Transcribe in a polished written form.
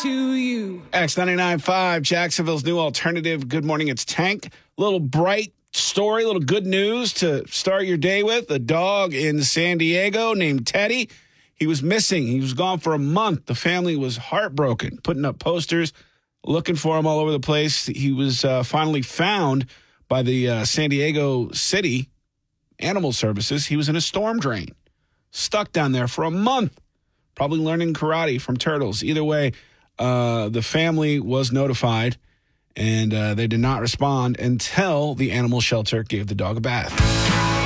to you. X99.5, Jacksonville's new alternative. Good morning, it's Tank. Little bright story, little good news to start your day with. A dog in San Diego named Teddy. He was missing. He was gone for a month. The family was heartbroken, putting up posters, looking for him all over the place. He was finally found by the San Diego City Animal Services. He was in a storm drain, stuck down there for a month, probably learning karate from turtles. Either way, the family was notified, and they did not respond until the animal shelter gave the dog a bath.